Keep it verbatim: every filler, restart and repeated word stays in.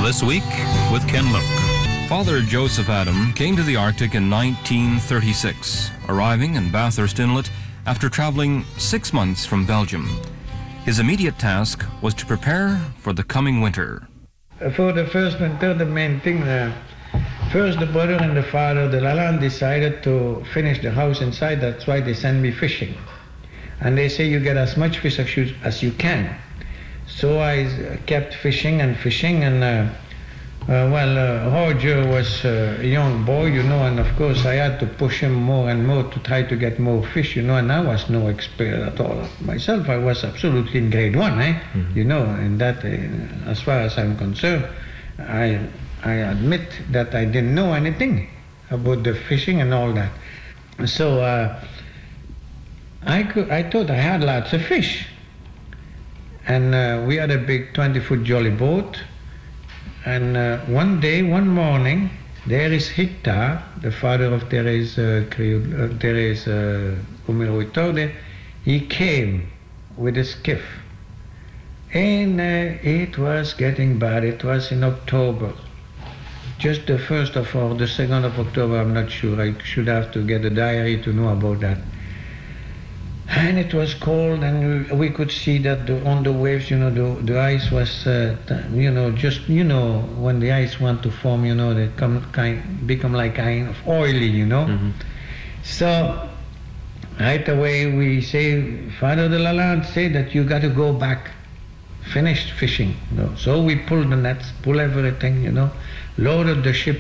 This Week with Ken Look. Father Joseph Adam came to the Arctic in nineteen thirty-six, arriving in Bathurst Inlet after traveling six months from Belgium. His immediate task was to prepare for the coming winter. For the first winter, the main thing, uh, first the brother and the father, the Lalande, decided to finish the house inside. That's why they send me fishing. And they say you get as much fish as you, as you can. So I kept fishing and fishing, and uh, uh, well, uh, Roger was uh, a young boy, you know, and of course I had to push him more and more to try to get more fish, you know, and I was no expert at all. Myself, I was absolutely in grade one, eh? Mm-hmm. You know, and that, uh, as far as I'm concerned, I, I admit that I didn't know anything about the fishing and all that. So uh, I, could, I thought I had lots of fish. And uh, we had a big twenty-foot jolly boat. And uh, one day, one morning, there is Hector, the father of Thérèse uh, uh, Thérèse uh, Umiruitode. He came with a skiff. And uh, it was getting bad. It was in October. Just the first of or the second of October, I'm not sure. I should have to get a diary to know about that. And it was cold, and we could see that the, on the waves, you know, the, the ice was, uh, you know, just, you know, when the ice want to form, you know, they come kind, become like kind of oily, you know. Mm-hmm. So right away we say, Father de Lalande said that you got to go back, finished fishing. You know? So we pulled the nets, pull everything, you know, loaded the ship